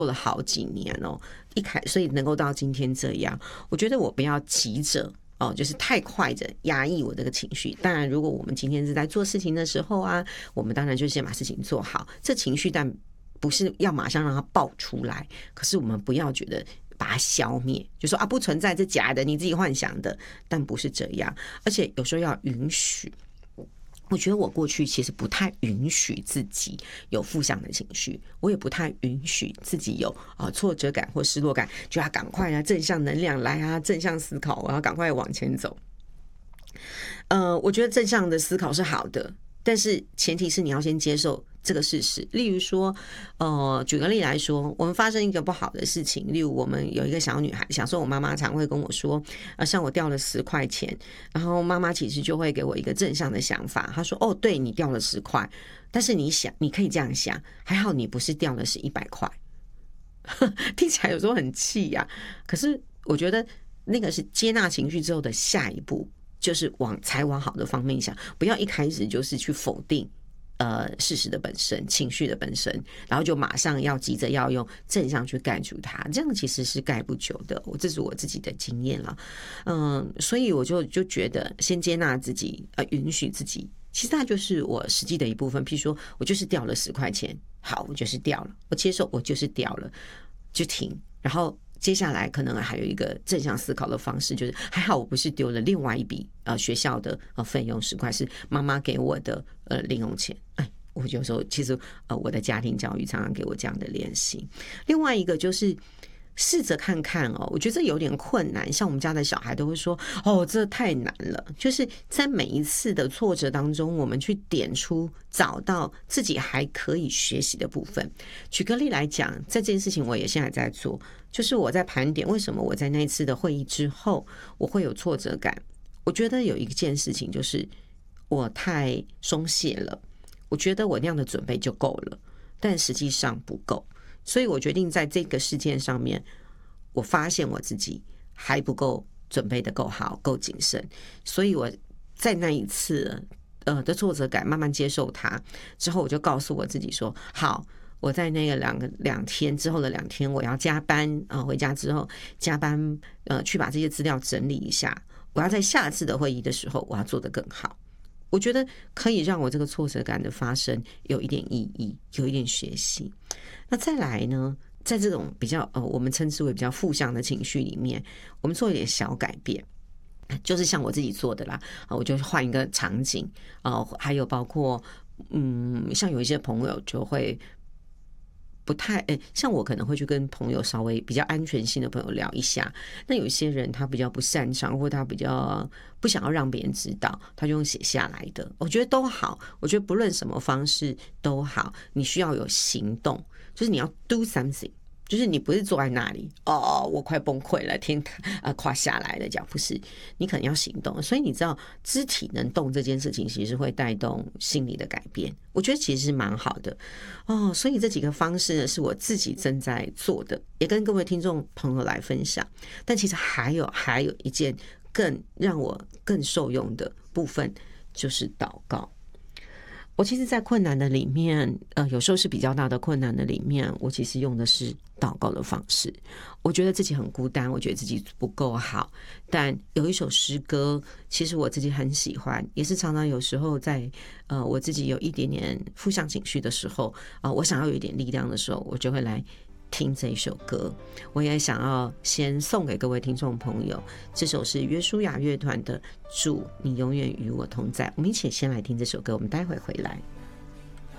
做了好几年所以能够到今天这样，我觉得我不要急着就是太快的压抑我这个情绪。当然，如果我们今天是在做事情的时候啊，我们当然就先把事情做好。这情绪但不是要马上让它爆出来，可是我们不要觉得把它消灭，就说不存在，这假的，你自己幻想的。但不是这样，而且有时候要允许。我觉得我过去其实不太允许自己有负向的情绪，我也不太允许自己有挫折感或失落感，就要赶快正向能量来啊，正向思考，我要赶快往前走。我觉得正向的思考是好的，但是前提是你要先接受这个事实。例如说举个例来说，我们发生一个不好的事情，例如我们有一个小女孩，小时候我妈妈常会跟我说像我掉了10块钱，然后妈妈其实就会给我一个正向的想法，她说对，你掉了10块，但是你可以这样想，还好你不是掉的是100块听起来有时候很气啊，可是我觉得那个是接纳情绪之后的下一步，就是才往好的方面想，不要一开始就是去否定事实的本身，情绪的本身，然后就马上要急着要用正向去盖住它，这样其实是盖不久的。这是我自己的经验了。所以我就觉得先接纳自己，允许自己，其实它就是我实际的一部分。譬如说我就是掉了10块钱，好，我就是掉了，我接受我就是掉了，就停，然后接下来可能还有一个正向思考的方式，就是还好我不是丢了另外一笔学校的费用10块，是妈妈给我的零用钱。我有时候其实我的家庭教育常常给我这样的练习。另外一个就是试着看看我觉得这有点困难，像我们家的小孩都会说这太难了，就是在每一次的挫折当中，我们去点出找到自己还可以学习的部分。举个例来讲，在这件事情我也现在在做，就是我在盘点为什么我在那一次的会议之后我会有挫折感。我觉得有一件事情就是我太松懈了，我觉得我那样的准备就够了，但实际上不够，所以我决定在这个事件上面，我发现我自己还不够准备的够好，够谨慎，所以我在那一次的挫折感慢慢接受它之后，我就告诉我自己说，好，我在那个两天之后的2天，我要加班回家之后加班去把这些资料整理一下，我要在下次的会议的时候我要做得更好。我觉得可以让我这个挫折感的发生有一点意义，有一点学习。那再来呢，在这种比较我们称之为比较负向的情绪里面，我们做一点小改变，就是像我自己做的啦，我就换一个场景还有包括像有一些朋友就会不太像我可能会去跟朋友稍微比较安全性的朋友聊一下，那有一些人他比较不擅长，或他比较不想要让别人知道，他就用写下来的，我觉得都好，我觉得不论什么方式都好，你需要有行动，就是你要 do something，就是你不是坐在那里我快崩溃了，天垮下来了，这样不是，你可能要行动。所以你知道肢体能动这件事情其实会带动心理的改变，我觉得其实是蛮好的所以这几个方式呢是我自己正在做的，也跟各位听众朋友来分享。但其实还有一件更让我更受用的部分，就是祷告。我其实在困难的里面有时候是比较大的困难的里面，我其实用的是祷告的方式。我觉得自己很孤单，我觉得自己不够好，但有一首诗歌其实我自己很喜欢，也是常常有时候在我自己有一点点负向情绪的时候我想要有一点力量的时候，我就会来听这一首歌。我也想要先送给各位听众朋友，这首是约书亚乐团的主你永远与我同在。我们一起先来听这首歌，我们待会回来。